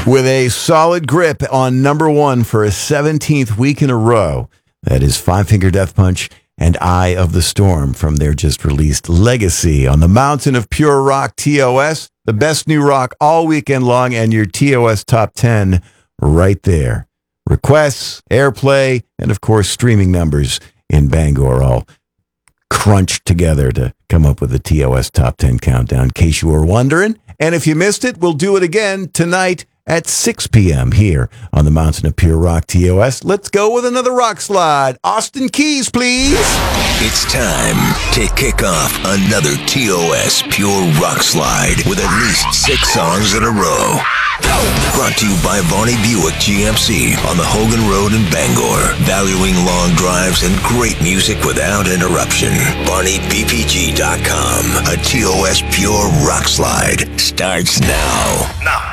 with a solid grip on number one for a 17th week in a row. That is Five Finger Death Punch and Eye of the Storm from their just released Legacy on the Mountain of Pure Rock TOS. The best new rock all weekend long, and your TOS Top 10 right there. Requests, airplay, and of course streaming numbers in Bangor all crunched together to come up with a TOS Top 10 countdown, in case you were wondering. And if you missed it, we'll do it again tonight at 6 p.m. here on the Mountain of Pure Rock TOS. Let's go with another rock slide. Austin Keys, please. It's time to kick off another TOS Pure Rock Slide with at least 6 songs in a row. Brought to you by Varney Buick GMC on the Hogan Road in Bangor. Valuing long drives and great music without interruption. VarneyBPG.com. A TOS Pure Rock Slide starts now.